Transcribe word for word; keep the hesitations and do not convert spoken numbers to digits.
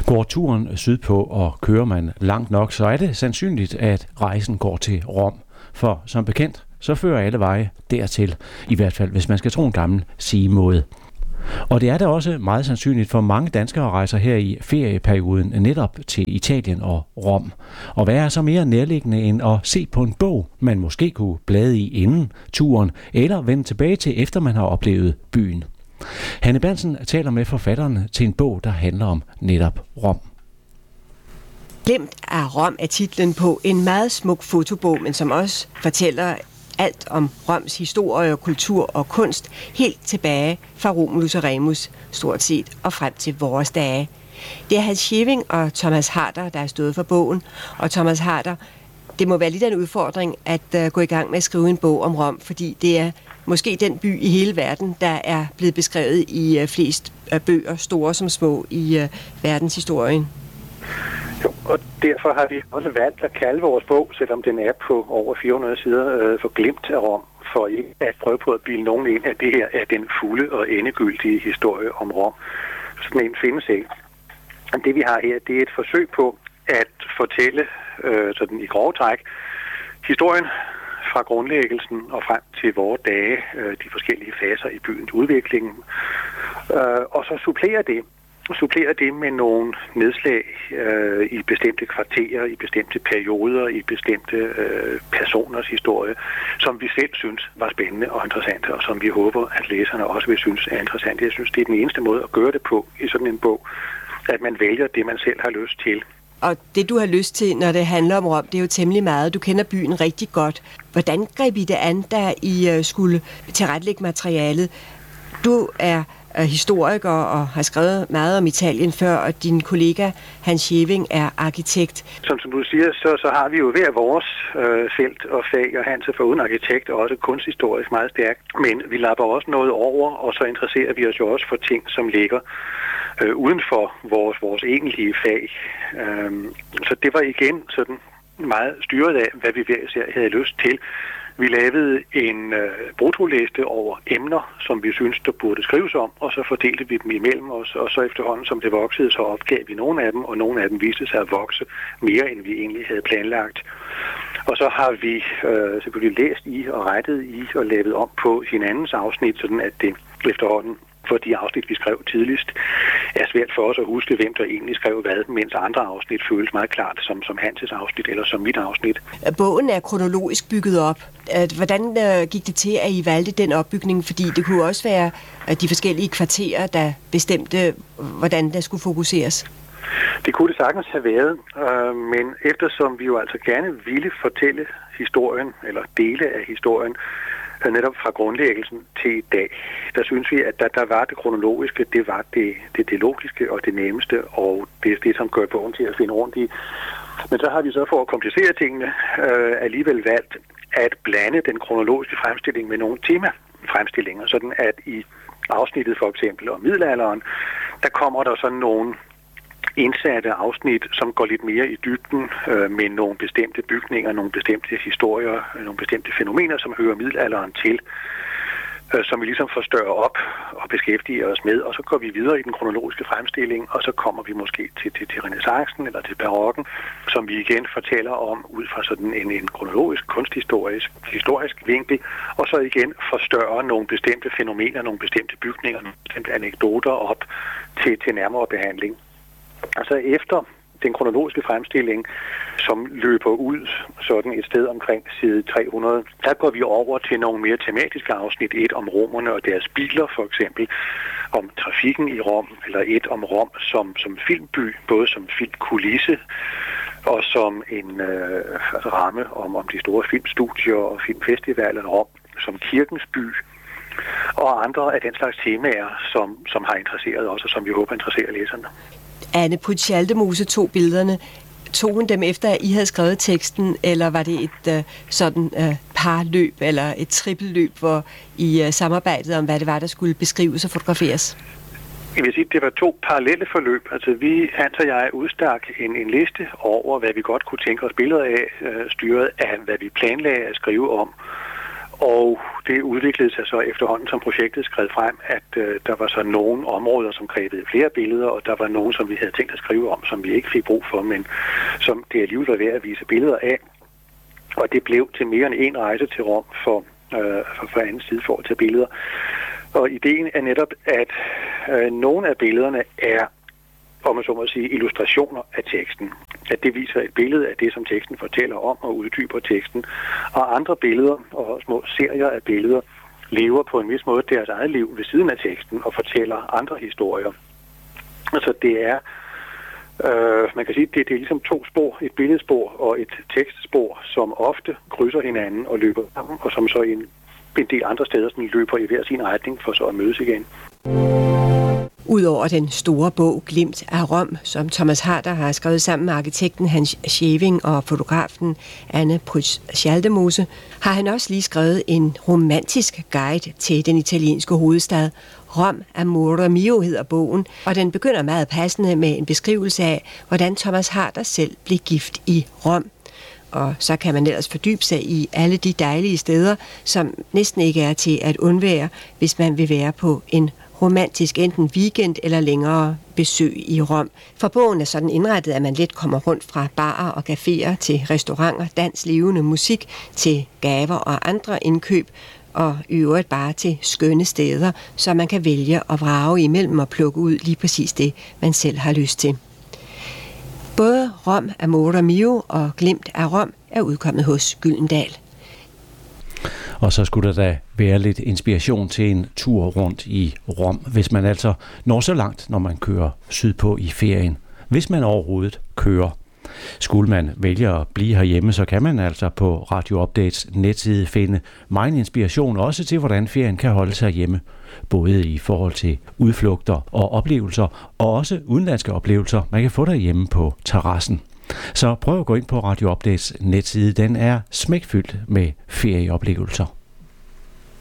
Går turen sydpå, og kører man langt nok, så er det sandsynligt, at rejsen går til Rom. For som bekendt, så fører alle veje dertil, i hvert fald hvis man skal tro en gammel sigemåde. Og det er da også meget sandsynligt, for mange danskere rejser her i ferieperioden netop til Italien og Rom. Og hvad er så mere nærliggende end at se på en bog, man måske kunne blade i inden turen, eller vende tilbage til, efter man har oplevet byen. Hanne Berntsen taler med forfatteren til en bog, der handler om netop Rom. Glimt af Rom er titlen på en meget smuk fotobog, men som også fortæller alt om Roms historie og kultur og kunst, helt tilbage fra Romulus og Remus, stort set, og frem til vores dage. Det er Hans Scheving og Thomas Harder, der har stået for bogen, og Thomas Harder, det må være lidt af en udfordring at uh, gå i gang med at skrive en bog om Rom, fordi det er måske den by i hele verden, der er blevet beskrevet i uh, flest uh, bøger, store som små, i uh, verdenshistorien. Jo, og derfor har vi også valgt at kalde vores bog, selvom den er på over fire hundrede sider, øh, for Glimt af Rom, for ikke at prøve på at bilde nogen ind, at det her er den fulde og endegyldige historie om Rom. Sådan en findes ikke. Det vi har her, det er et forsøg på at fortælle øh, sådan i grove træk historien fra grundlæggelsen og frem til vore dage, øh, de forskellige faser i byens udvikling, øh, og så supplerer det supplerer det med nogle nedslag øh, i bestemte kvarterer, i bestemte perioder, i bestemte øh, personers historie, som vi selv synes var spændende og interessante, og som vi håber, at læserne også vil synes er interessante. Jeg synes, det er den eneste måde at gøre det på i sådan en bog, at man vælger det, man selv har lyst til. Og det, du har lyst til, når det handler om Rom, det er jo temmelig meget. Du kender byen rigtig godt. Hvordan greb I det an, da I skulle tilrettelægge materialet? Du er historiker og har skrevet meget om Italien før, og din kollega Hans Scheving er arkitekt. Som, som du siger, så, så har vi jo hver vores øh, felt og fag, og Hans er foruden arkitekt og også kunsthistorisk meget stærkt. Men vi lapper også noget over, og så interesserer vi os jo også for ting, som ligger øh, uden for vores, vores egentlige fag. Øh, så det var igen sådan meget styret af, hvad vi hver især havde lyst til. Vi lavede en øh, brutoliste over emner, som vi syntes, der burde skrives om, og så fordelte vi dem imellem os, og så efterhånden, som det voksede, så opgav vi nogle af dem, og nogle af dem viste sig at vokse mere, end vi egentlig havde planlagt. Og så har vi øh, selvfølgelig læst i og rettet i og lavet om på hinandens afsnit, sådan at det efterhånden for de afsnit, vi skrev tidligst, er svært for os at huske, hvem der egentlig skrev hvad, mens andre afsnit føles meget klart som, som Hanses afsnit eller som mit afsnit. Bogen er kronologisk bygget op. Hvordan gik det til, at I valgte den opbygning? Fordi det kunne også være de forskellige kvarterer, der bestemte, hvordan der skulle fokuseres. Det kunne det sagtens have været, men eftersom vi jo altså gerne ville fortælle historien, eller dele af historien, netop fra grundlæggelsen til i dag, der synes vi, at der, der var det kronologiske, det var det, det, det logiske og det nemmeste, og det er det, som gør bogen til at finde rundt i. Men så har vi så for at komplicere tingene øh, alligevel valgt at blande den kronologiske fremstilling med nogle temafremstillinger, sådan at i afsnittet for eksempel om middelalderen, der kommer der sådan nogle indsatte afsnit, som går lidt mere i dybden øh, med nogle bestemte bygninger, nogle bestemte historier, nogle bestemte fænomener, som hører middelalderen til, øh, som vi ligesom får større op og beskæftiger os med, og så går vi videre i den kronologiske fremstilling, og så kommer vi måske til, til, til renæssancen eller til barokken, som vi igen fortæller om ud fra sådan en, en kronologisk, kunsthistorisk historisk vinkel, og så igen forstørrer nogle bestemte fænomener, nogle bestemte bygninger, nogle bestemte anekdoter op til, til nærmere behandling. Altså efter den kronologiske fremstilling, som løber ud sådan et sted omkring side tre hundrede, der går vi over til nogle mere tematiske afsnit. Et om romerne og deres biler for eksempel, om trafikken i Rom, eller et om Rom som, som filmby, både som filmkulisse og som en øh, ramme om, om de store filmstudier og filmfestivaler, Rom som kirkens by, og andre af den slags temaer, som, som har interesseret os, og som vi håber interesserer læserne. Anne Pryds Schaldemose tog billederne. Tog hun dem efter, at I havde skrevet teksten, eller var det et uh, sådan uh, parløb eller et trippelløb, hvor I uh, samarbejdede om, hvad det var, der skulle beskrives og fotograferes? Jeg vil sige, at det var to parallelle forløb. Altså vi, Hans og jeg, udstak en, en liste over, hvad vi godt kunne tænke os billeder af, øh, styret af, hvad vi planlagde at skrive om. Og det udviklede sig så efterhånden, som projektet skred frem, at øh, der var så nogle områder, som krævede flere billeder, og der var nogle, som vi havde tænkt at skrive om, som vi ikke fik brug for, men som det alligevel var værd at vise billeder af. Og det blev til mere end en rejse til Rom for, øh, for, for anden side for at tage billeder. Og ideen er netop, at øh, nogle af billederne er, om man så må sige, illustrationer af teksten. At det viser et billede af det, som teksten fortæller om og uddyber teksten. Og andre billeder og små serier af billeder lever på en vis måde deres eget liv ved siden af teksten og fortæller andre historier. Altså det er, øh, man kan sige, det, det er ligesom to spor, et billedspor og et tekstspor, som ofte krydser hinanden og løber sammen, og som så i en, en del andre steder sådan løber i hver sin retning for så at mødes igen. Udover den store bog Glimt af Rom, som Thomas Harder har skrevet sammen med arkitekten Hans Schæving og fotografen Anne Prytz Schaldemose, har han også lige skrevet en romantisk guide til den italienske hovedstad. Rom Amore Mio hedder bogen, og den begynder meget passende med en beskrivelse af, hvordan Thomas Harder selv blev gift i Rom. Og så kan man ellers fordybe sig i alle de dejlige steder, som næsten ikke er til at undvære, hvis man vil være på en romantisk enten weekend eller længere besøg i Rom. For bogen er sådan indrettet, at man let kommer rundt fra barer og caféer til restauranter, dans, levende musik, til gaver og andre indkøb, og i øvrigt bare til skønne steder, så man kan vælge at vrage imellem og plukke ud lige præcis det, man selv har lyst til. Både Rom Amore Mio og Glimt af Rom er udkommet hos Gyldendal. Og så skulle der da være lidt inspiration til en tur rundt i Rom, hvis man altså når så langt, når man kører sydpå i ferien. Hvis man overhovedet kører. Skulle man vælge at blive herhjemme, så kan man altså på Radio Updates netside finde meget inspiration også til, hvordan ferien kan holde sig hjemme. Både i forhold til udflugter og oplevelser, og også udenlandske oplevelser, man kan få derhjemme på terrassen. Så prøv at gå ind på Radio Updates netside. Den er smækfyldt med ferieoplevelser.